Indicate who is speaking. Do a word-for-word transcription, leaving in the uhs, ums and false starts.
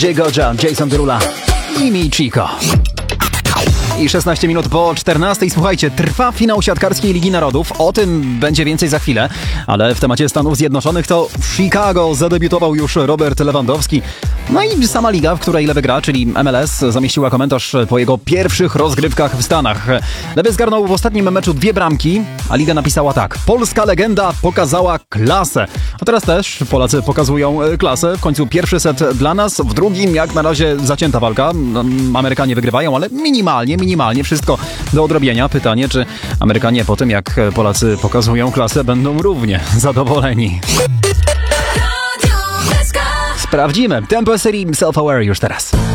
Speaker 1: Godzia, Jason Derulo i Mi Chico. I szesnaście minut po czternastej. Słuchajcie, trwa finał siatkarskiej Ligi Narodów. O tym będzie więcej za chwilę. Ale w temacie Stanów Zjednoczonych to w Chicago zadebiutował już Robert Lewandowski. No i sama liga, w której Lewy gra, czyli M L S, zamieściła komentarz po jego pierwszych rozgrywkach w Stanach. Lewy zgarnął w ostatnim meczu dwie bramki, a liga napisała tak: polska legenda pokazała klasę. A teraz też Polacy pokazują klasę. W końcu pierwszy set dla nas, w drugim jak na razie zacięta walka. Amerykanie wygrywają, ale minimalnie, minimalnie wszystko do odrobienia. Pytanie, czy Amerykanie po tym jak Polacy pokazują klasę będą równie zadowoleni. Sprawdzimy. Tempo serii Self-Aware już teraz.